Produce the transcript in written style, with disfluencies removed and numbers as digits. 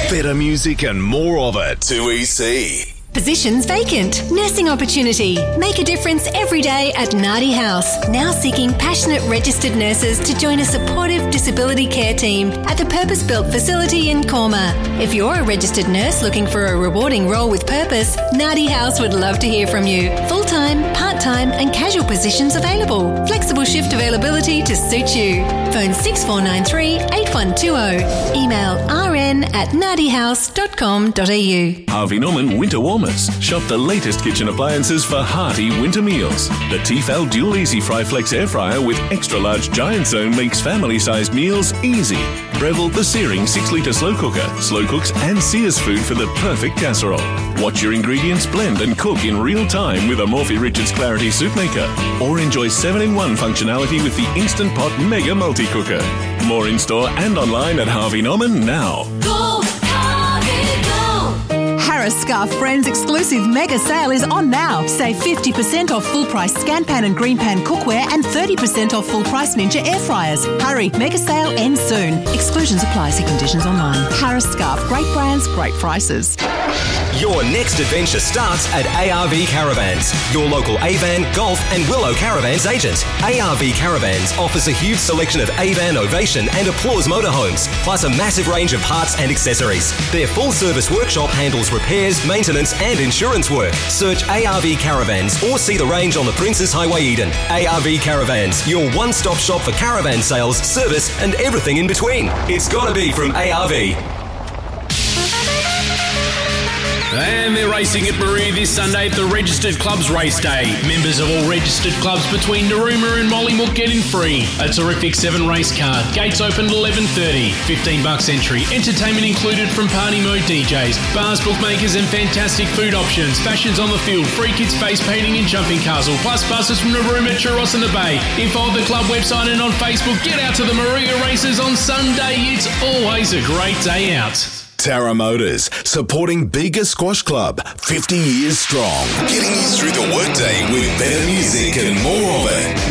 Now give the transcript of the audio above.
Better music and more of it. 2EC. Positions vacant. Nursing opportunity. Make a difference every day at Nardi House. Now seeking passionate registered nurses to join a supportive disability care team at the purpose-built facility in Corma. If you're a registered nurse looking for a rewarding role with purpose, Nardi House would love to hear from you. Full-time, part-time and casual positions available. Flexible shift availability to suit you. Phone 6493 8120. Email rn@nardihouse.com.au. Harvey Norman Winter Warmers. Shop the latest kitchen appliances for hearty winter meals. The Tefal Dual Easy Fry Flex Air Fryer with extra large giant zone makes family-sized meals easy. Breville the Searing 6-litre slow cooker. Slow cooks and sears food for the perfect casserole. Watch your ingredients blend and cook in real time with a Morphy Richards Clarity Soup Maker. Or enjoy 7-in-1 functionality with the Instant Pot Mega Multi-Cooker. More in-store and online at Harvey Norman now. Go, Harvey, go! Harris Scarf Friends exclusive mega sale is on now. Save 50% off full price Scan Pan and Green Pan cookware and 30% off full price Ninja air fryers. Hurry, mega sale ends soon. Exclusions apply. See conditions online. Harris Scarf, great brands, great prices. Your next adventure starts at ARV Caravans, your local Avan, Golf and Willow Caravans agent. ARV Caravans offers a huge selection of Avan, Ovation and Applause motorhomes, plus a massive range of parts and accessories. Their full-service workshop handles repairs, maintenance and insurance work. Search ARV Caravans or see the range on the Princes Highway Eden. ARV Caravans, your one-stop shop for caravan sales, service and everything in between. It's gotta be from ARV. And they're racing at Maria this Sunday at the Registered Clubs Race Day. Members of all registered clubs between Narooma and Mollymook get in free. A terrific 7-race card. Gates open at 11:30. $15 entry. Entertainment included from Party Mode DJs, bars, bookmakers and fantastic food options. Fashions on the field. Free kids face painting and jumping castle. Plus buses from Narooma, Churros and the Bay. Info on the club website and on Facebook. Get out to the Maria races on Sunday. It's always a great day out. Tara Motors, supporting Bega Squash Club, 50 years strong. Getting you through the workday with better music and more of it.